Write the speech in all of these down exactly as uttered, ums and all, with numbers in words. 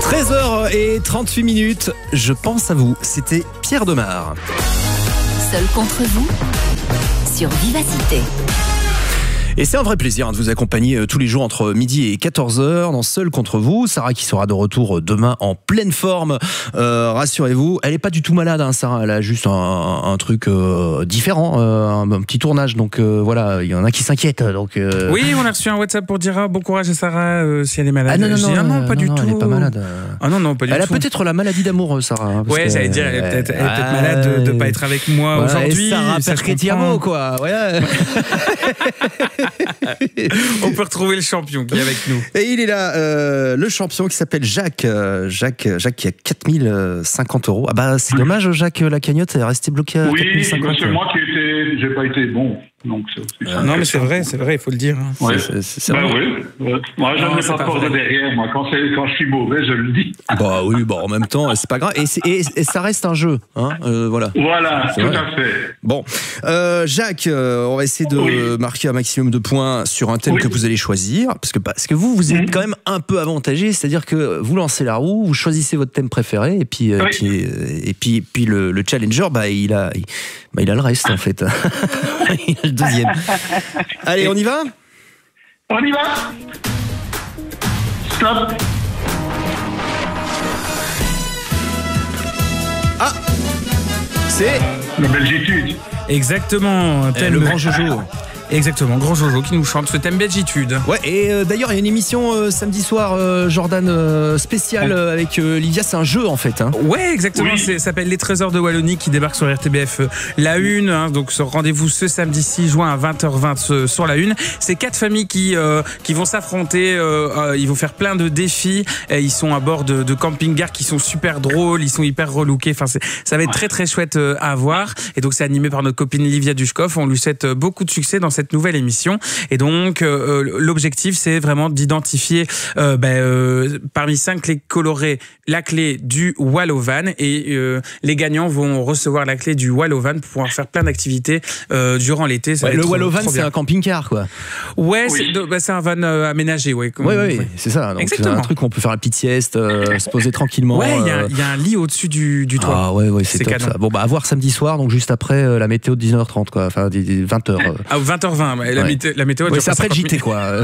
treize heures trente-huit minutes, je pense à vous. C'était Pierre Demar. Seul contre vous sur Vivacité. Et c'est un vrai plaisir de vous accompagner tous les jours entre midi et quatorze heures dans Seul contre vous. Sarah qui sera de retour demain en pleine forme. Euh, rassurez-vous, elle n'est pas du tout malade, hein, Sarah. Elle a juste un, un truc euh, différent, euh, un, un petit tournage. Donc euh, voilà, il y en a qui s'inquiètent. Donc, euh... Oui, on a reçu un WhatsApp pour dire ah, bon courage à Sarah euh, si elle est malade. Ah non, non, non, ah, non pas non, du non, tout. Elle n'est pas malade. Ah non, non, pas du elle tout. Elle a peut-être la maladie d'amour, Sarah. Ouais, j'allais dire, elle est peut-être, elle est peut-être malade de ne pas être avec moi voilà, aujourd'hui. Et Sarah Perchettiamo, quoi. Ouais. On peut retrouver le champion qui est avec nous. Et il est là, euh, le champion qui s'appelle Jacques. Euh, Jacques, Jacques qui a quatre mille cinquante euros. Ah bah c'est dommage, Jacques, la cagnotte est restée bloquée à oui, quatre mille cinquante. Oui, c'est moi qui ai été, j'ai pas été bon. Donc c'est, c'est euh, non mais c'est vrai, c'est vrai, il faut le dire. Ouais. C'est, c'est, c'est ben oui. Ouais. Moi je ne mets pas peur de derrière. Moi quand, c'est, quand je suis mauvais, je le dis. Bah oui, bon en même temps c'est pas grave. Et, c'est, et, et ça reste un jeu, hein. Euh, voilà. Voilà, c'est tout vrai. à fait. Bon, euh, Jacques, euh, on va essayer de oui. marquer un maximum de points sur un thème oui. que vous allez choisir, parce que parce que vous vous êtes mmh. quand même un peu avantagé, c'est-à-dire que vous lancez la roue, vous choisissez votre thème préféré, et puis euh, oui. puis, euh, et puis puis le, le challenger, bah il a il, bah, il a le reste en fait. Il a le deuxième. Allez, on y va ? On y va. Stop. Ah, c'est la belgitude. Exactement. Thème le grand Jojo. Exactement, Grand Jojo qui nous chante ce thème belgitude. Ouais, et euh, d'ailleurs, il y a une émission euh, samedi soir, euh, Jordan, euh, spéciale euh, avec euh, Livia, c'est un jeu en fait. Hein. Ouais, exactement, oui. Ça s'appelle Les Trésors de Wallonie qui débarque sur R T B F euh, La Une. Hein, donc rendez-vous ce samedi six juin à vingt heures vingt euh, sur La Une. C'est quatre familles qui, euh, qui vont s'affronter, euh, euh, ils vont faire plein de défis. Et ils sont à bord de, de camping-car qui sont super drôles, ils sont hyper relookés. Enfin, c'est, ça va être très très chouette euh, à voir. Et donc c'est animé par notre copine Livia Dushkov. On lui souhaite euh, beaucoup de succès dans cette cette nouvelle émission. Et donc, euh, l'objectif, c'est vraiment d'identifier euh, ben, euh, parmi cinq clés colorées la clé du Wallovan. Et euh, les gagnants vont recevoir la clé du Wallovan pour pouvoir faire plein d'activités euh, durant l'été. Ça ouais, va le être Wallovan, trop c'est bien. un camping-car, quoi. Ouais, oui. c'est, bah, c'est un van euh, aménagé. Oui, oui, oui, oui, c'est ça. Donc, c'est un truc où on peut faire la petite sieste, euh, se poser tranquillement. Ouais, il euh... y, y a un lit au-dessus du, du toit. Ah ouais, ouais, c'est, c'est top ça. Bon, bah, à voir samedi soir, donc juste après euh, la météo de dix-neuf heures trente, quoi. Enfin, vingt heures. Euh. Ah, vingt heures vingt, la, ouais. météo, la météo ouais, c'est après le J T, quoi.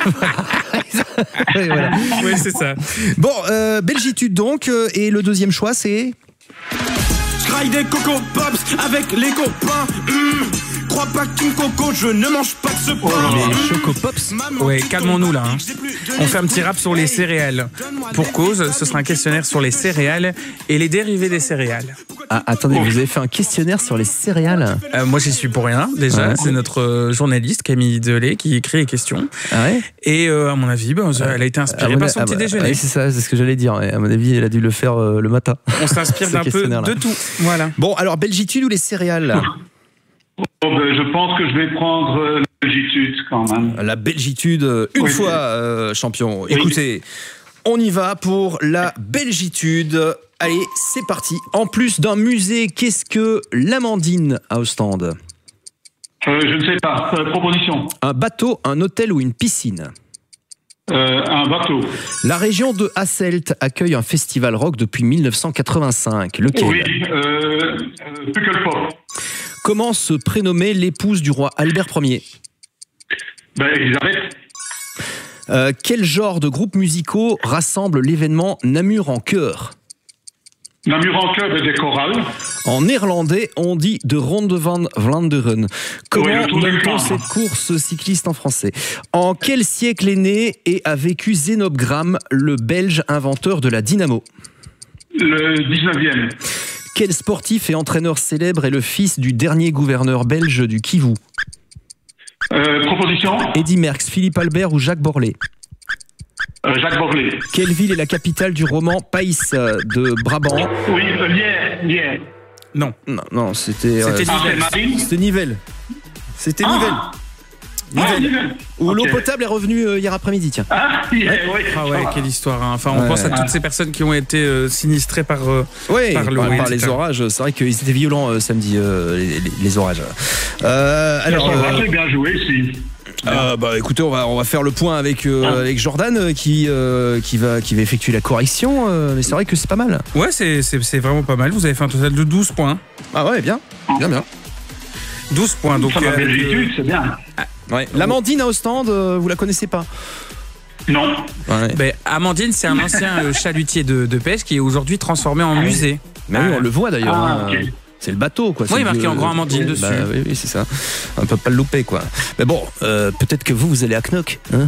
Oui, voilà. Oui, c'est ça. Bon, euh, Belgitude donc, euh, et le deuxième choix, c'est... Je graille des Coco Pops avec les copains. Mmh. Crois pas qu'une coco, je ne mange pas de ce pain. Oh, les Choco Pops. Ouais, calmons-nous là. Hein. On fait un petit rap sur les céréales. Pour cause, ce sera un questionnaire sur les céréales et les dérivés des céréales. Ah, attendez, vous avez fait un questionnaire sur les céréales ? euh, Moi, j'y suis pour rien, déjà. Ouais. C'est notre euh, journaliste, Camille Delay, qui écrit les questions. Ah ouais ? Et euh, à mon avis, ben, elle a été inspirée par son ah, petit bah, déjeuner. Oui, c'est ça, c'est ce que j'allais dire. À mon avis, elle a dû le faire euh, le matin. On s'inspire d'un peu de tout. Voilà. Bon, alors, Belgitude ou les céréales ? Oh, ben, je pense que je vais prendre euh, la Belgitude quand même. La Belgitude, une oui. fois euh, champion. Oui. Écoutez, on y va pour la Belgitude. Allez, c'est parti. En plus d'un musée, qu'est-ce que l'Amandine a au stand ? euh, Je ne sais pas. Euh, proposition. Un bateau, un hôtel ou une piscine ? Euh, un bateau. La région de Hasselt accueille un festival rock depuis mille neuf cent quatre-vingt-cinq. Lequel ? Oui, euh, euh, Pukkelpop. Comment se prénommait l'épouse du roi Albert Ier ? Ben, Elisabeth. Euh, quel genre de groupes musicaux rassemble l'événement Namur en chœur ? Namur en chœur et des chorales. En néerlandais, on dit de Ronde van Vlaanderen. Comment oui, nomme-t-on cette course cycliste en français ? En quel siècle est né et a vécu Zénobe Gramme, le Belge inventeur de la dynamo ? Le dix-neuvième. Quel sportif et entraîneur célèbre est le fils du dernier gouverneur belge du Kivu ? euh, Proposition. Eddy Merckx, Philippe Albert ou Jacques Borlée ? euh, Jacques Borlée. Quelle ville est la capitale du roman Pays de Brabant ? Oui, euh, Liège. Liège. Non, non, non, c'était... C'était euh, Nivelles. C'était Nivelles. C'était ah. Nivelles. Ah, Nivelles. Où okay. L'eau potable est revenue euh, hier après-midi, tiens. Ah, yeah, oui. Ah ouais, quelle histoire. Hein. Enfin, on ouais. pense à toutes ces personnes qui ont été euh, sinistrées par, euh, ouais, par l'eau. Par, par les orages. C'est vrai qu'ils étaient violents euh, samedi, euh, les, les, les orages. Euh, alors, euh, c'est bien joué, si. Euh, bah écoutez, on va on va faire le point avec euh, Ah. avec Jordan euh, qui euh, qui va qui va effectuer la correction. euh, mais c'est vrai que c'est pas mal. Ouais, c'est, c'est, c'est vraiment pas mal. Vous avez fait un total de douze points. Ah ouais, bien, bien, bien. douze points. Donc, Ça euh, va Belgitude, c'est bien. Ouais. L'Amandine à Ostende, euh, vous la connaissez pas? Non. Ouais. ben, Amandine, c'est un ancien euh, chalutier de, de pêche qui est aujourd'hui transformé en musée. Mais oui, on le voit d'ailleurs. Ah, hein. ok. C'est le bateau, quoi. Oui, C'est marqué le- en grand Amandine Bah, dessus. oui, oui, c'est ça. On peut pas le louper, quoi. Mais bon, euh, peut-être que vous, vous allez à Knock, hein?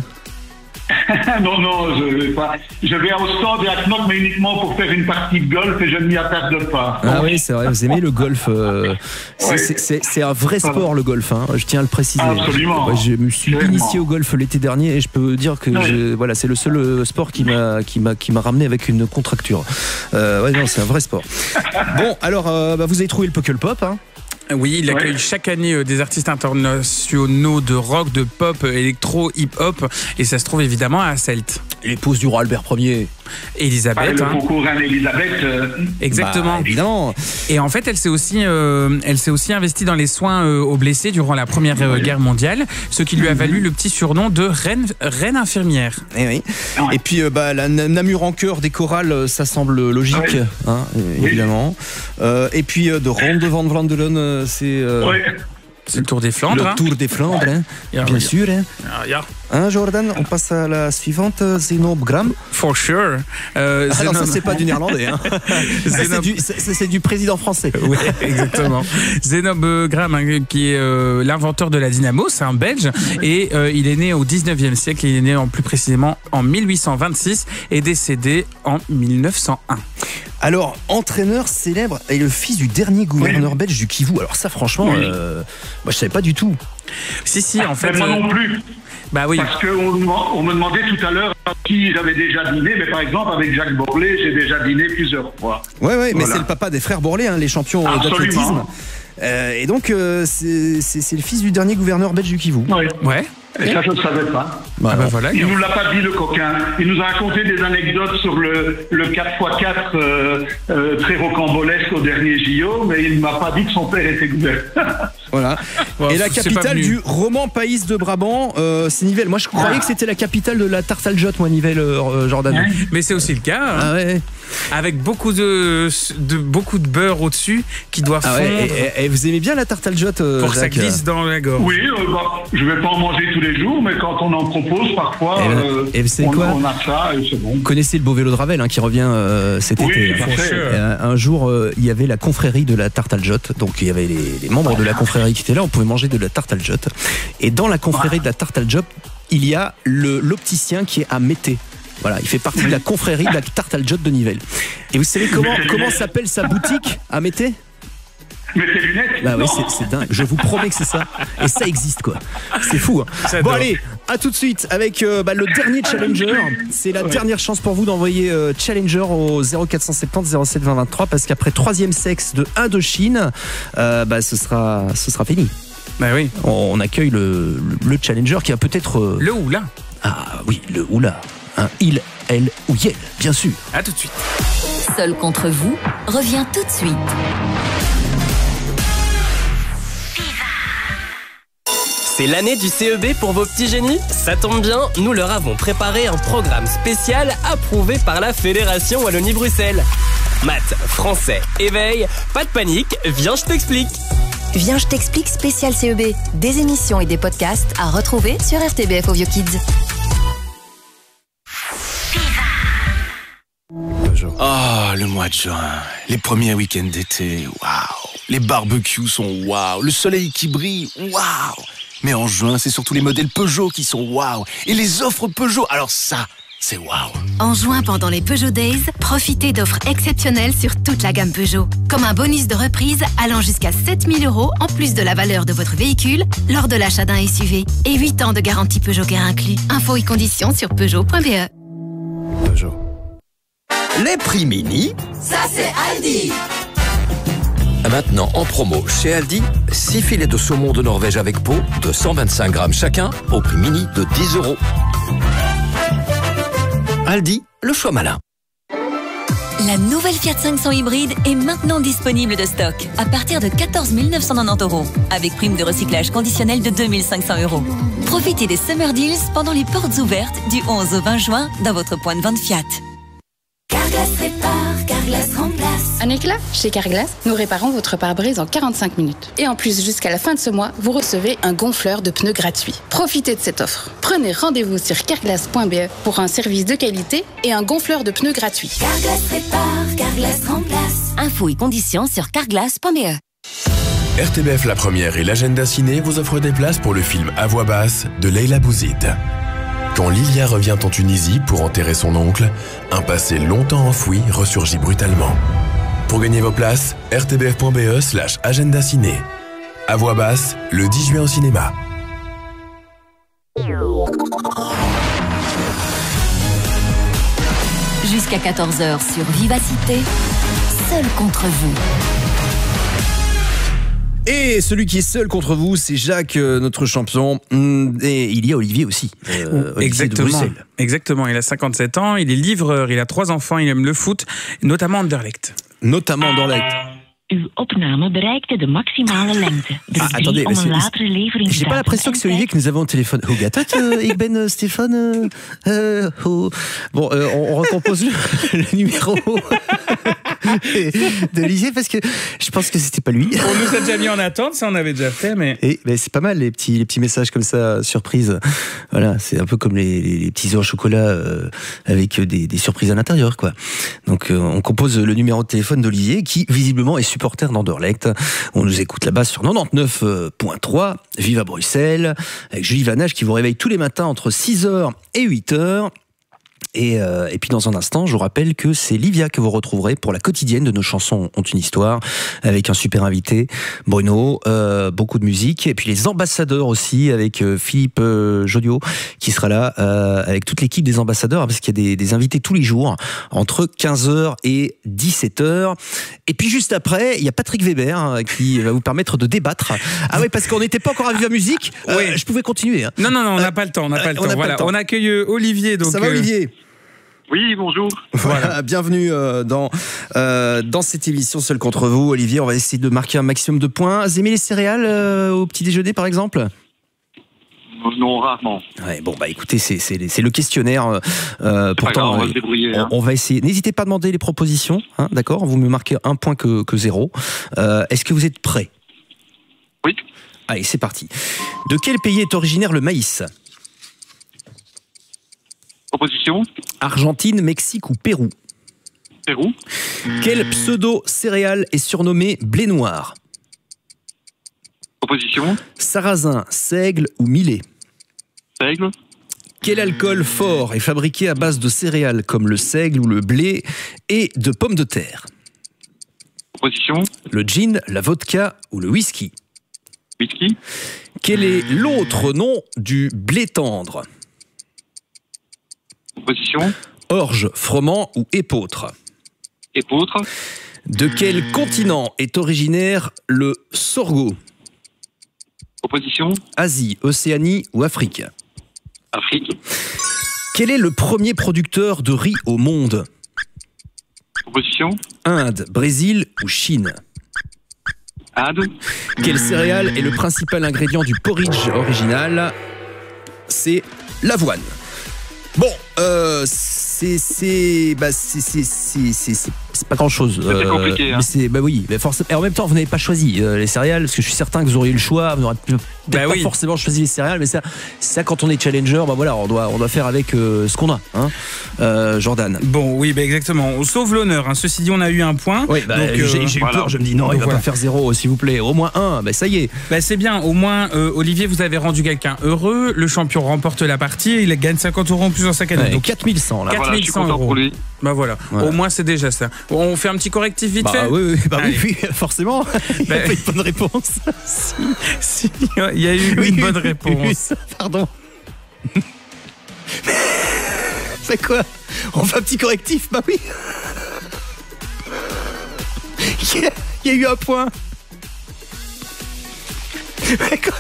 non, non, je vais pas. Je vais à Ostende et à Knock, mais uniquement pour faire une partie de golf et je ne m'y attarde pas. Ah oui, c'est vrai, vous aimez le golf. euh, c'est, Ouais. c'est- c'est- c'est un vrai sport, le golf, hein, je tiens à le préciser. Absolument. Ouais, je me suis Vraiment. initié au golf l'été dernier et je peux dire que Ouais. je- voilà, c'est le seul euh, sport qui m'a, qui, m'a, qui m'a ramené avec une contracture. Euh, ouais, non, c'est un vrai sport. Bon, alors, euh, bah, vous avez trouvé le Pukkelpop, hein? Oui, il accueille Ouais. chaque année euh, des artistes internationaux de rock, de pop, euh, électro, hip-hop. Et ça se trouve évidemment à Celt. L'épouse du roi Albert Ier. Elisabeth, le hein. concours Reine-Élisabeth. euh, Exactement. Bah, évidemment. Et en fait, elle s'est aussi, euh, elle s'est aussi investie dans les soins euh, aux blessés durant la Première euh, Guerre mondiale, ce qui lui a valu le petit surnom de reine, reine infirmière. Eh oui. Ouais. Et puis euh, bah, la Na- Namur en chœur des chorales, euh, ça semble logique, Ouais. hein, euh, Oui. évidemment. Euh, et puis euh, de Ronde van Vlaanderen, euh, c'est euh, ouais. C'est le Tour des Flandres. le hein. Tour des Flandres, hein, Ja, bien ja. sûr. Hein. Ah, ja. Hein, Jordan, on passe à la suivante, euh, Zenob-Gram. For sure. Euh, Ah non, ça Zenob- c'est pas du néerlandais. Hein. Ça, c'est, Zenob- du, c'est, c'est du président français. Oui, exactement. Zenob Gram, hein, qui est euh, l'inventeur de la dynamo, c'est un Belge, et euh, il est né au dix-neuvième siècle, il est né en plus précisément en mille huit cent vingt-six et décédé en mille neuf cent un. Alors, entraîneur célèbre et le fils du dernier gouverneur belge du Kivu. Alors ça, franchement, Oui. euh, moi je savais pas du tout. Si, si, en fait. Mais moi euh, non plus. bah oui. Parce qu'on me on me demandait tout à l'heure à qui j'avais déjà dîné, mais par exemple avec Jacques Borlée, j'ai déjà dîné plusieurs fois. Ouais, ouais, mais Voilà. c'est le papa des frères Borlée, hein, les champions euh, Absolument. d'athlétisme. Euh, et donc, euh, c'est, c'est, c'est le fils du dernier gouverneur belge du Kivu. Oui. Ouais. Et ça, je ne savais pas. Ah bah voilà. Il nous l'a pas dit, le coquin. Il nous a raconté des anecdotes sur le, le quatre par quatre euh, euh, très rocambolesque au dernier J O, mais il ne m'a pas dit que son père était gouverneur. Voilà. Bon, et la c'est pas capitale venu. du roman Pays de Brabant, euh, c'est Nivelles. Moi, je croyais Ah. que c'était la capitale de la tarte al jot, moi, Nivelles, euh, Jordan. Hein Mais c'est aussi le cas, hein, Ah ouais. avec beaucoup de, de, beaucoup de beurre au-dessus qui doit Ah fondre ouais. Et, et- et vous aimez bien la tarte al jot, euh, pour que ça Jacques glisse dans la gorge. Oui, euh, bah, je ne vais pas en manger tous les jours, mais quand on en propose, parfois, Et ben, euh, et vous savez on, quoi on a ça et c'est bon. Vous connaissez le beau vélo de Ravel, hein, qui revient euh, cet Oui, été. tout à hein. fait. Et un, un jour, euh, il y avait la confrérie de la tarte al jot. Donc, il y avait les, les membres de la confrérie qui étaient là. On pouvait manger de la tarte al jot. Et dans la confrérie de la tarte al jot, il y a le, l'opticien qui est à Mété. Voilà, il fait partie de la confrérie de la tarte al jot de Nivelles. Et vous savez comment, comment s'appelle sa boutique à Mété? Mais tes lunettes Bah oui, non. c'est, c'est dingue. Je vous promets que c'est ça. Et ça existe, quoi. C'est fou. Hein. J'adore. Bon, allez, à tout de suite avec euh, bah, le dernier Challenger. C'est la dernière chance pour vous d'envoyer euh, Challenger au zéro quatre cent soixante-dix zéro sept vingt vingt-trois parce qu'après troisième sexe de Indochine, euh, bah, ce sera, ce sera fini. Bah oui. On, on accueille le, le, le Challenger qui a peut-être. euh, Le ou là. Ah oui, le oula. Un il, elle ou yel, bien sûr. À tout de suite. Seul contre vous revient tout de suite. C'est l'année du C E B pour vos petits génies? Ça tombe bien, nous leur avons préparé un programme spécial approuvé par la Fédération Wallonie-Bruxelles. Maths, français, éveil, pas de panique, viens je t'explique. Viens, je t'explique spécial C E B. Des émissions et des podcasts à retrouver sur R T B F Audio Kids. Ah, le mois de juin, les premiers week-ends d'été, waouh. Les barbecues sont waouh, le soleil qui brille, waouh. Mais en juin, c'est surtout les modèles Peugeot qui sont waouh. Et les offres Peugeot, alors ça, c'est waouh. En juin, pendant les Peugeot Days, profitez d'offres exceptionnelles sur toute la gamme Peugeot. Comme un bonus de reprise allant jusqu'à sept mille euros en plus de la valeur de votre véhicule lors de l'achat d'un S U V. Et huit ans de garantie Peugeot Care inclus. Infos et conditions sur peugeot point b e. Peugeot. Les prix mini. Ça, c'est Aldi. Maintenant en promo chez Aldi, six filets de saumon de Norvège avec peau de cent vingt-cinq grammes chacun au prix mini de dix euros. Aldi, le choix malin. La nouvelle Fiat cinq cents hybride est maintenant disponible de stock à partir de quatorze mille neuf cent quatre-vingt-dix euros avec prime de recyclage conditionnelle de deux mille cinq cents euros. Profitez des Summer Deals pendant les portes ouvertes du onze au vingt juin dans votre point de vente Fiat. Carglass répare, Carglass remplace. Un éclat? Chez Carglass, nous réparons votre pare-brise en quarante-cinq minutes. Et en plus, jusqu'à la fin de ce mois, vous recevez un gonfleur de pneus gratuit. Profitez de cette offre. Prenez rendez-vous sur carglass point b e pour un service de qualité et un gonfleur de pneus gratuit. Carglass répare, Carglass remplace. Infos et conditions sur carglass point b e. R T B F La Première et l'agenda ciné vous offrent des places pour le film À voix basse de Leila Bouzid. Quand Lilia revient en Tunisie pour enterrer son oncle, un passé longtemps enfoui ressurgit brutalement. Pour gagner vos places, r t b f point b e slash agenda ciné. À voix basse, le dix juin au cinéma. Jusqu'à quatorze heures sur Vivacité, seul contre vous. Et celui qui est seul contre vous, c'est Jacques, euh, notre champion. Et il y a Olivier aussi. Euh, Olivier Exactement. de Bruxelles. Exactement. Il a cinquante-sept ans, il est livreur, il a trois enfants, il aime le foot, notamment Anderlecht. Notamment Anderlecht. Uw opname bereikte de maximale lengte. Druk Ah, drie attendez, om mais een c'est- latere levering J'ai pas l'impression que c'est Olivier que nous avons au téléphone. Oh, gâteau, euh, ik ben euh, Stéphane. euh, euh, oh. Bon, euh, on, on recompose le, le numéro d'Olivier parce que je pense que c'était pas lui. On nous a déjà mis en attente, ça on avait déjà fait, mais... Et ben, c'est pas mal les petits, les petits messages comme ça, surprise. Voilà, c'est un peu comme les, les, les petits œufs au chocolat euh, avec des, des surprises à l'intérieur, quoi. Donc euh, on compose le numéro de téléphone d'Olivier qui visiblement est supporter d'Anderlecht. On nous écoute là-bas sur quatre-vingt-dix-neuf virgule trois, vive à Bruxelles, avec Julie Vanage qui vous réveille tous les matins entre six heures et huit heures. Et, euh, et puis dans un instant, je vous rappelle que c'est Livia que vous retrouverez pour la quotidienne de Nos chansons ont une histoire, avec un super invité, Bruno, euh, beaucoup de musique, et puis les ambassadeurs aussi, avec euh, Philippe euh, Jodiot, qui sera là, euh, avec toute l'équipe des ambassadeurs, parce qu'il y a des, des invités tous les jours, entre quinze heures et dix-sept heures. Et puis juste après, il y a Patrick Weber, hein, qui va vous permettre de débattre. Ah oui, parce qu'on n'était pas encore à Viva Musique, euh, Oui. je pouvais continuer. Hein. Non, non, non, on n'a pas le temps, on n'a pas le on temps. n'a pas Voilà, le temps. on accueille euh, Olivier. Donc, Ça va euh, Olivier? Oui, bonjour. Voilà, bienvenue euh, dans, euh, dans cette émission Seul contre vous. Olivier, on va essayer de marquer un maximum de points. Vous aimez les céréales euh, au petit déjeuner par exemple? Non, rarement. Ouais, bon, bah écoutez, c'est, c'est, c'est le questionnaire. Euh, Pas pourtant, grave, on va euh, se débrouiller. on, hein. on va essayer. N'hésitez pas à demander les propositions, hein, d'accord? Vous me marquez un point que, que zéro. Euh, est-ce que vous êtes prêts? Oui. Allez, c'est parti. De quel pays est originaire le maïs? Proposition? Argentine, Mexique ou Pérou? Pérou? Quel pseudo-céréale est surnommé blé noir? Proposition? Sarrasin, seigle ou millet? Seigle? Quel alcool fort est fabriqué à base de céréales comme le seigle ou le blé et de pommes de terre? Proposition? Le gin, la vodka ou le whisky? Whisky? Quel est l'autre nom du blé tendre? Proposition? Orge, froment ou épeautre? Épeautre? De quel continent est originaire le sorgho? Proposition? Asie, Océanie ou Afrique? Afrique? Quel est le premier producteur de riz au monde? Proposition? Inde, Brésil ou Chine? Inde? Quelle céréale est le principal ingrédient du porridge original? C'est l'avoine. Bon, euh, c'est c'est bah c'est c'est c'est c'est c'est c'est pas grand chose. C'était compliqué, hein. Mais c'est bah oui, mais forcément. Et en même temps, vous n'avez pas choisi euh, les céréales parce que je suis certain que vous auriez eu le choix. Vous n'aurez peut-être Bah pas oui. forcément choisi les céréales, mais ça, ça quand on est challenger, bah voilà, on doit on doit faire avec euh, ce qu'on a, hein. Euh, Jordan. Bon, oui, bah exactement. On sauve l'honneur. Hein. Ceci dit, on a eu un point. Oui, bah, Donc, euh, j'ai j'ai eu voilà. peur. Je me dis non, il Donc va voilà. pas faire zéro, s'il vous plaît. Au moins un. Bah ça y est. Bah, c'est bien, au moins, euh, Olivier, vous avez rendu quelqu'un heureux. Le champion remporte la partie et il gagne cinquante euros en plus dans sa canette. Ouais, Donc, quatre mille cent là. quatre Voilà, je suis mille cent content euros. pour lui. Bah voilà. Voilà. Au moins, c'est déjà ça. Bon, on fait un petit correctif vite Bah fait. oui, oui, bah oui, Allez. oui, forcément. Il n'y a Bah, pas une bonne réponse. Si, il y a eu Oui, une bonne oui, réponse. oui, pardon. C'est quoi? On fait un petit correctif? Bah oui. Il y a, il y a eu un point. Mais quoi?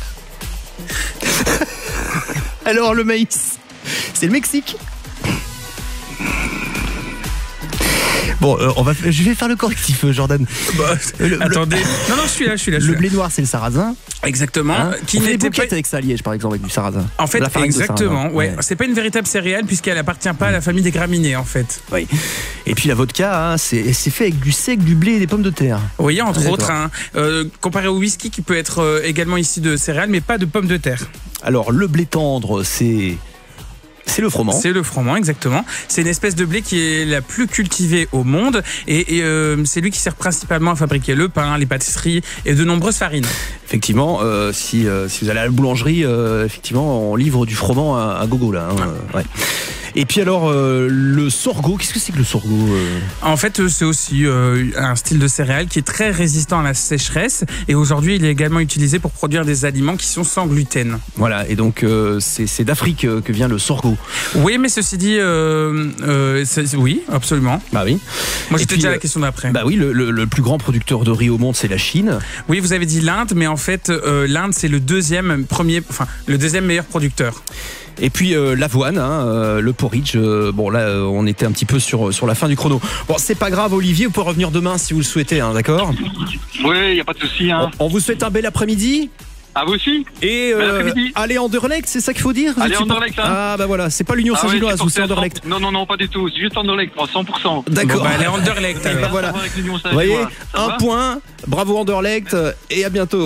Alors le maïs, c'est le Mexique. Bon, euh, on va, je vais faire le correctif, Jordan. Bah, le, attendez. Le... Non, non, je suis là, je suis là. Je le suis blé là. noir, c'est le sarrasin. Exactement. Hein qui on fait des n'était bouquettes pas... avec ça à Liège, par exemple, avec du sarrasin. En fait, exactement. Ouais. ouais. C'est pas une véritable céréale puisqu'elle appartient pas à la famille des graminées, en fait. Oui. Et puis la vodka, hein, c'est, c'est fait avec du sec, du blé et des pommes de terre. Oui, entre autres, hein, euh, comparé au whisky qui peut être euh, également issu de céréales, mais pas de pommes de terre. Alors, le blé tendre, c'est... C'est le froment. C'est le froment, exactement. C'est une espèce de blé qui est la plus cultivée au monde et, et euh, c'est lui qui sert principalement à fabriquer le pain, les pâtisseries et de nombreuses farines. Effectivement, euh, si, euh, si vous allez à la boulangerie, euh, effectivement, on livre du froment à, à gogo là. Hein, euh, ouais. Et puis alors, euh, le sorgho, qu'est-ce que c'est que le sorgho euh En fait, c'est aussi euh, un style de céréale qui est très résistant à la sécheresse et aujourd'hui, il est également utilisé pour produire des aliments qui sont sans gluten. Voilà, et donc euh, c'est, c'est d'Afrique que vient le sorgho. Oui, mais ceci dit, euh, euh, c'est, oui, absolument. Bah oui. Moi, j'étais déjà à la question d'après. Bah oui, le, le, le plus grand producteur de riz au monde, c'est la Chine. Oui, vous avez dit l'Inde, mais en fait, euh, l'Inde, c'est le deuxième, premier, enfin, le deuxième meilleur producteur. Et puis euh, l'avoine, hein, euh, le porridge. Euh, bon là, euh, on était un petit peu sur sur la fin du chrono. Bon, c'est pas grave, Olivier, vous pouvez revenir demain si vous le souhaitez, hein, d'accord ? Oui, il y a pas de souci. Hein. On, on vous souhaite un bel après-midi. À vous aussi. Et euh, allez Anderlecht, c'est ça qu'il faut dire ? Allez Anderlecht. Hein. Ah bah voilà, c'est pas l'Union ah Saint-Gilloise, oui, ou c'est Anderlecht ? Non non non, pas du tout, c'est juste Anderlecht, cent pour cent. D'accord. Bon, bah, allez Anderlecht. Alors. Voilà. Vous voyez, un va point. Bravo Anderlecht et à bientôt.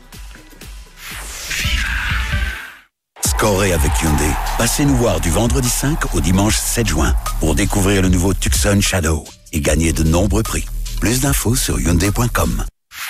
Scorez avec Hyundai. Passez nous voir du vendredi cinq au dimanche sept juin pour découvrir le nouveau Tucson Shadow et gagner de nombreux prix. Plus d'infos sur hyundai point com.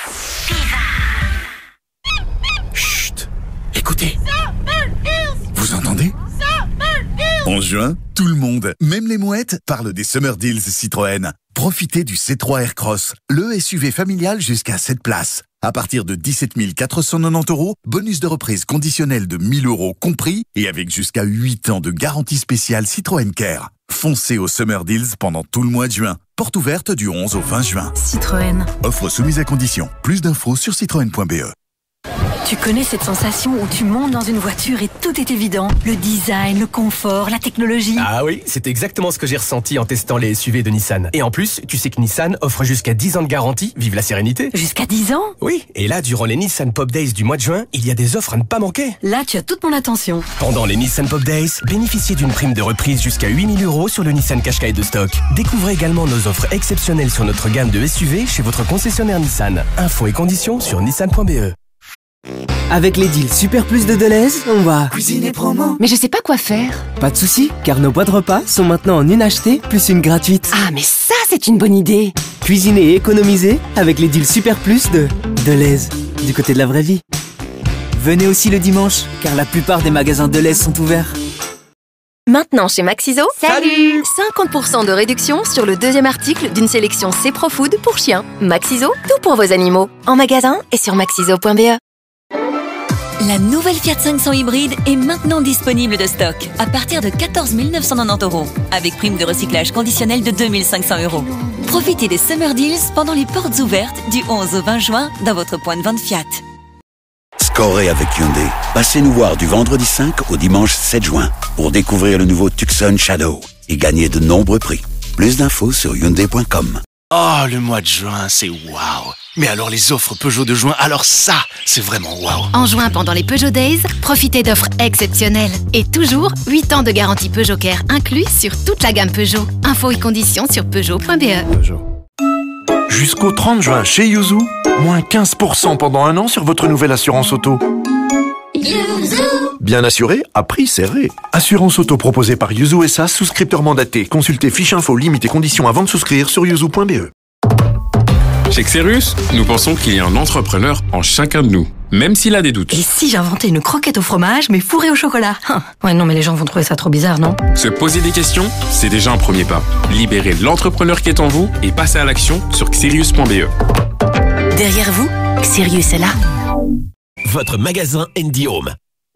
Chut, écoutez. Vous entendez ? En juin, tout le monde, même les mouettes, parle des Summer Deals Citroën. Profitez du C trois Aircross, le S U V familial jusqu'à sept places. À partir de dix-sept mille quatre cent quatre-vingt-dix euros, bonus de reprise conditionnel de mille euros compris et avec jusqu'à huit ans de garantie spéciale Citroën Care. Foncez au Summer Deals pendant tout le mois de juin. Porte ouverte du onze au vingt juin. Citroën. Offre soumise à condition. Plus d'infos sur citroën point b e. Tu connais cette sensation où tu montes dans une voiture et tout est évident ? Le design, le confort, la technologie. Ah oui, c'est exactement ce que j'ai ressenti en testant les S U V de Nissan. Et en plus, tu sais que Nissan offre jusqu'à dix ans de garantie. Vive la sérénité. Jusqu'à dix ans ? Oui, et là, durant les Nissan Pop Days du mois de juin, il y a des offres à ne pas manquer. Là, tu as toute mon attention. Pendant les Nissan Pop Days, bénéficiez d'une prime de reprise jusqu'à huit mille euros sur le Nissan Qashqai de stock. Découvrez également nos offres exceptionnelles sur notre gamme de S U V chez votre concessionnaire Nissan. Infos et conditions sur nissan point b e. Avec les deals Super Plus de Deleuze, on va cuisiner promo. Mais je sais pas quoi faire. Pas de soucis, car nos boîtes repas sont maintenant en une achetée plus une gratuite. Ah, mais ça, c'est une bonne idée. Cuisiner et économiser avec les deals Super Plus de Deleuze, du côté de la vraie vie. Venez aussi le dimanche, car la plupart des magasins Deleuze sont ouverts. Maintenant chez Maxiso, salut cinquante pour cent de réduction sur le deuxième article d'une sélection C Pro Food pour chiens. Maxiso, tout pour vos animaux. En magasin et sur maxiso point b e. La nouvelle Fiat cinq cents hybride est maintenant disponible de stock à partir de quatorze mille neuf cent quatre-vingt-dix euros avec prime de recyclage conditionnelle de deux mille cinq cents euros. Profitez des Summer Deals pendant les portes ouvertes du onze au vingt juin dans votre point de vente Fiat. Scorez avec Hyundai. Passez nous voir du vendredi cinq au dimanche sept juin pour découvrir le nouveau Tucson Shadow et gagner de nombreux prix. Plus d'infos sur hyundai point com. Oh, le mois de juin, c'est waouh. Mais alors les offres Peugeot de juin, alors ça, c'est vraiment waouh. En juin, pendant les Peugeot Days, profitez d'offres exceptionnelles. Et toujours, huit ans de garantie Peugeot Care inclus sur toute la gamme Peugeot. Infos et conditions sur peugeot point b e. Peugeot. Jusqu'au trente juin chez Yuzu, moins quinze pour cent pendant un an sur votre nouvelle assurance auto. Yuzu. Bien assuré, à prix serré. Assurance auto proposée par Yuzu S A, souscripteur mandaté. Consultez fiche info, limites et conditions avant de souscrire sur yuzu point b e. Chez Xerius, nous pensons qu'il y a un entrepreneur en chacun de nous, même s'il a des doutes. Et si j'inventais une croquette au fromage, mais fourrée au chocolat? Hum. Ouais, non, mais les gens vont trouver ça trop bizarre, non? Se poser des questions, c'est déjà un premier pas. Libérez l'entrepreneur qui est en vous et passez à l'action sur xerius point b e. Derrière vous, Xerius est là. Votre magasin Andy Home.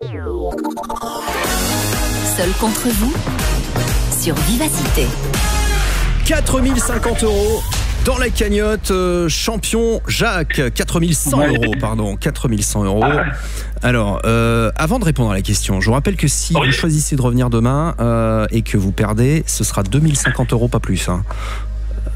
Seul contre vous, sur Vivacité. quatre mille cinquante euros dans la cagnotte, euh, champion Jacques, quatre mille cent euros, pardon, quatre mille cent euros. Alors, euh, avant de répondre à la question, je vous rappelle que si vous choisissez de revenir demain euh, et que vous perdez, ce sera deux mille cinquante euros, pas plus. Hein.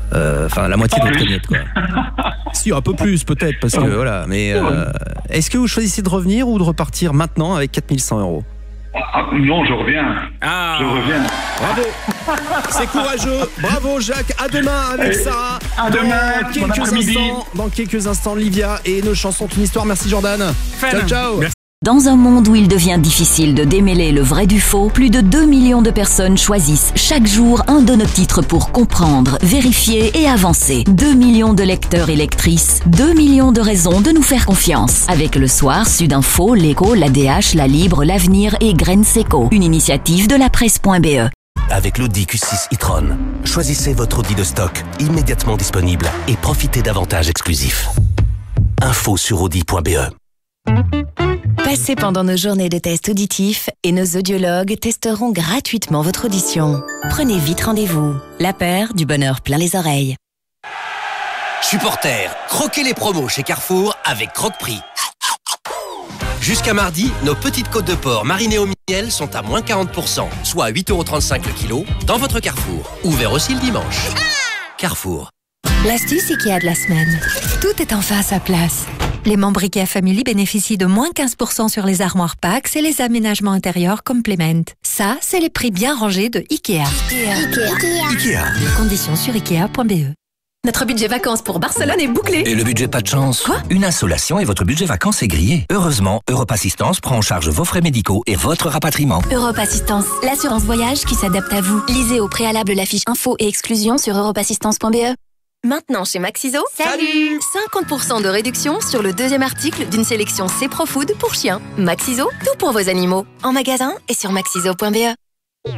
euh, enfin la moitié de votre cagnotte, quoi. Si, un peu plus peut-être, parce que voilà. Mais euh, est-ce que vous choisissez de revenir ou de repartir maintenant avec quatre mille cent euros? Ah, non, je reviens. Ah. Je reviens. Bravo. C'est courageux. Bravo Jacques. À demain avec Et Sarah. à Dans demain. quelques Bon après-midi. instants, dans quelques instants, Livia et nos chansons une histoire. Merci Jordan. Ciao ciao. Merci. Dans un monde où il devient difficile de démêler le vrai du faux, plus de deux millions de personnes choisissent chaque jour un de nos titres pour comprendre, vérifier et avancer. deux millions de lecteurs et lectrices, deux millions de raisons de nous faire confiance. Avec Le Soir, Sudinfo, L'Écho, l'A D H, La Libre, L'Avenir et Graines Seco. Une initiative de la presse point b e. Avec l'Audi Q six e-tron, choisissez votre Audi de stock, immédiatement disponible et profitez d'avantages exclusifs. Info sur audi point b e. Passez pendant nos journées de tests auditifs et nos audiologues testeront gratuitement votre audition. Prenez vite rendez-vous. La paire du bonheur plein les oreilles. Supporters, croquez les promos chez Carrefour avec Croque-Prix. Jusqu'à mardi, nos petites côtes de porc marinées au miel sont à moins quarante pour cent, soit à huit euros trente-cinq le kilo, dans votre Carrefour. Ouvert aussi le dimanche. Carrefour. L'astuce Ikea de la semaine. Tout est enfin à sa place. Les membres Ikea Family bénéficient de moins quinze pour cent sur les armoires Pax et les aménagements intérieurs Complement. Ça, c'est les prix bien rangés de Ikea. Ikea. Ikea. Ikea. Conditions sur ikea point b e. Notre budget vacances pour Barcelone est bouclé. Et le budget pas de chance? Quoi? Une insolation et votre budget vacances est grillé. Heureusement, Europe Assistance prend en charge vos frais médicaux et votre rapatriement. Europe Assistance, l'assurance voyage qui s'adapte à vous. Lisez au préalable la fiche info et exclusion sur europe assistance point b e. Maintenant chez Maxiso, Salut cinquante pour cent de réduction sur le deuxième article d'une sélection C Pro Food pour chiens. Maxiso, tout pour vos animaux. En magasin et sur maxiso point b e.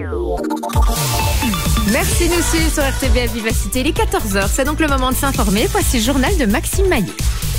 Merci de nous suivre sur R T B F Vivacité. Il est quatorze heures, c'est donc le moment de s'informer. Voici le journal de Maxime Maillet.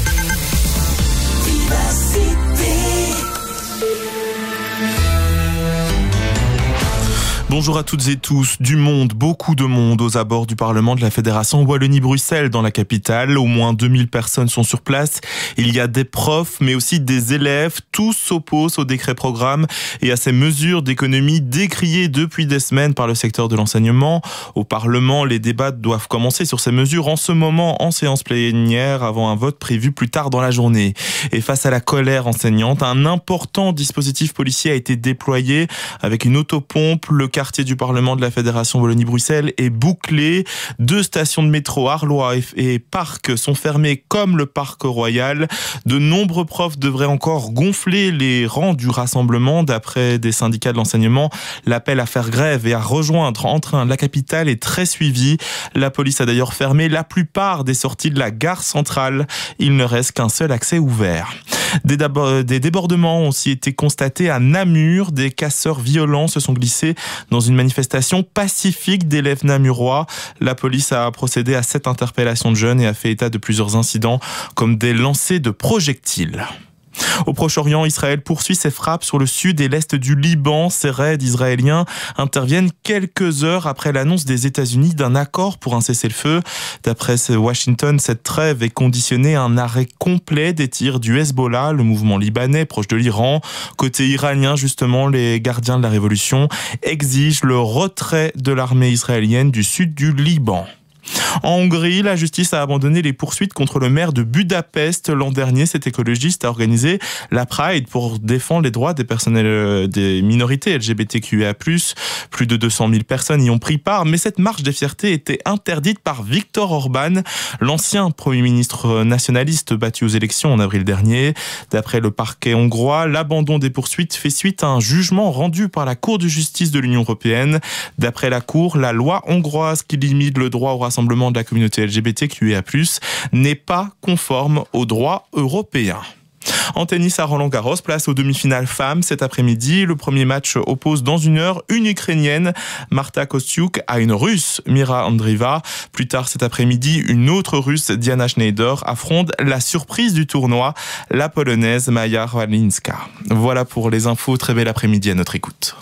Bonjour à toutes et tous. Du monde, beaucoup de monde aux abords du Parlement de la Fédération Wallonie-Bruxelles dans la capitale. Au moins deux mille personnes sont sur place. Il y a des profs, mais aussi des élèves. Tous s'opposent au décret programme et à ces mesures d'économie décriées depuis des semaines par le secteur de l'enseignement. Au Parlement, les débats doivent commencer sur ces mesures en ce moment en séance plénière avant un vote prévu plus tard dans la journée. Et face à la colère enseignante, un important dispositif policier a été déployé avec une autopompe. Le quartier du Parlement de la Fédération Wallonie-Bruxelles est bouclé. Deux stations de métro, Arlois et Parc, sont fermées comme le Parc Royal. De nombreux profs devraient encore gonfler les rangs du rassemblement. D'après des syndicats de l'enseignement, l'appel à faire grève et à rejoindre en train la capitale est très suivi. La police a d'ailleurs fermé la plupart des sorties de la gare centrale. Il ne reste qu'un seul accès ouvert. Des, des débordements ont aussi été constatés à Namur. Des casseurs violents se sont glissés dans une manifestation pacifique d'élèves namurois. La police a procédé à sept interpellations de jeunes et a fait état de plusieurs incidents comme des lancers de projectiles. Au Proche-Orient, Israël poursuit ses frappes sur le sud et l'est du Liban. Ces raids israéliens interviennent quelques heures après l'annonce des États-Unis d'un accord pour un cessez-le-feu. D'après Washington, cette trêve est conditionnée à un arrêt complet des tirs du Hezbollah, le mouvement libanais proche de l'Iran. Côté iranien, justement, les gardiens de la révolution exigent le retrait de l'armée israélienne du sud du Liban. En Hongrie, la justice a abandonné les poursuites contre le maire de Budapest. L'an dernier, cet écologiste a organisé la Pride pour défendre les droits des personnels des minorités L G B T Q I A plus. Plus de deux cent mille personnes y ont pris part, mais cette marche des fiertés était interdite par Viktor Orban, l'ancien Premier ministre nationaliste battu aux élections en avril dernier. D'après le parquet hongrois, l'abandon des poursuites fait suite à un jugement rendu par la Cour de justice de l'Union européenne. D'après la Cour, la loi hongroise qui limite le droit au rassemblement de la communauté L G B T Q I A plus, n'est pas conforme au droit européen. En tennis à Roland-Garros, place aux demi-finales femmes cet après-midi. Le premier match oppose dans une heure une Ukrainienne, Marta Kostyuk, à une Russe, Mira Andreeva. Plus tard cet après-midi, une autre Russe, Diana Schneider, affronte la surprise du tournoi, la Polonaise Maja Walinska. Voilà pour les infos. Très bel après-midi à notre écoute.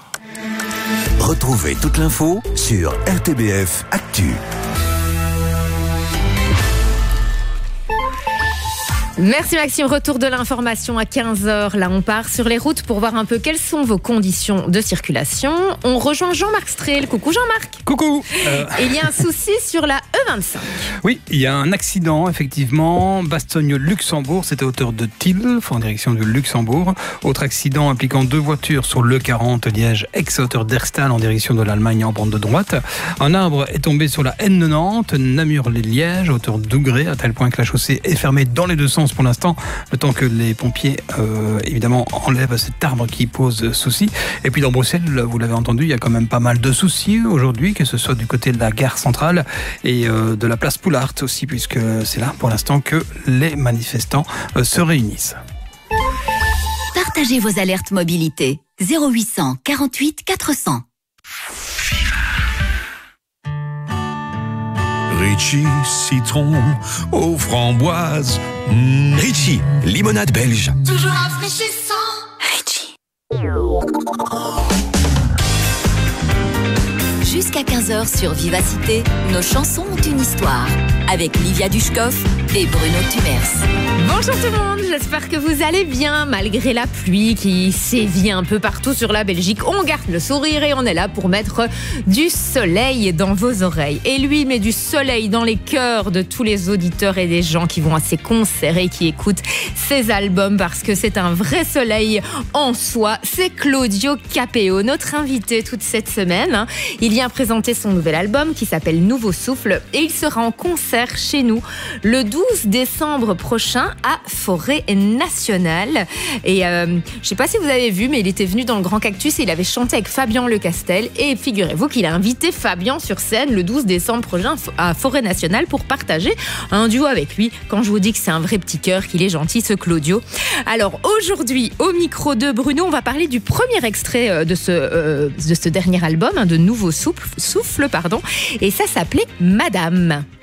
Retrouvez toute l'info sur R T B F Actu. Merci Maxime, retour de l'information à quinze heures. Là, on part sur les routes pour voir un peu quelles sont vos conditions de circulation. On rejoint Jean-Marc Strel. Coucou Jean-Marc. Coucou. Euh... Il y a un souci sur la E vingt-cinq. Oui, il y a un accident, effectivement. Bastogne-Luxembourg, c'était à hauteur de Tilf, en direction du Luxembourg. Autre accident impliquant deux voitures sur l'E quarante Liège-Aix, à hauteur d'Erstal, en direction de l'Allemagne, en bande de droite. Un arbre est tombé sur la N quatre-vingt-dix, Namur-les-Liège, à hauteur d'Ougré, à tel point que la chaussée est fermée dans les deux sens pour l'instant, le temps que les pompiers, euh, évidemment, enlèvent cet arbre qui pose souci. Et puis dans Bruxelles, vous l'avez entendu, il y a quand même pas mal de soucis aujourd'hui, que ce soit du côté de la gare centrale et euh, de la place Poulart aussi, puisque c'est là pour l'instant que les manifestants euh, se réunissent. Partagez vos alertes mobilité. zéro huit cent quarante-huit quatre cents. Ritchie, citron aux framboises. Mmh. Ritchie, limonade belge. Toujours rafraîchissant. Ritchie. Jusqu'à quinze heures sur Vivacité, nos chansons ont une histoire. Avec Livia Dushkov et Bruno Tumers. Bonjour tout le monde, j'espère que vous allez bien. Malgré la pluie qui sévit un peu partout sur la Belgique, on garde le sourire et on est là pour mettre du soleil dans vos oreilles. Et lui met du soleil dans les cœurs de tous les auditeurs et des gens qui vont à ses concerts et qui écoutent ses albums, parce que c'est un vrai soleil en soi. C'est Claudio Capéo, notre invité toute cette semaine. Il vient présenter son nouvel album qui s'appelle Nouveau Souffle et il sera en concert chez nous le douze décembre prochain à Forêt Nationale. Et euh, je ne sais pas si vous avez vu, mais il était venu dans le Grand Cactus et il avait chanté avec Fabien Lecastel. Et figurez-vous qu'il a invité Fabien sur scène le douze décembre prochain à Forêt Nationale pour partager un duo avec lui. Quand je vous dis que c'est un vrai petit cœur, qu'il est gentil, ce Claudio. Alors aujourd'hui, au micro de Bruno, on va parler du premier extrait de ce, euh, de ce dernier album, hein, de Nouveau Souffle, souffle pardon, et ça s'appelait Madame.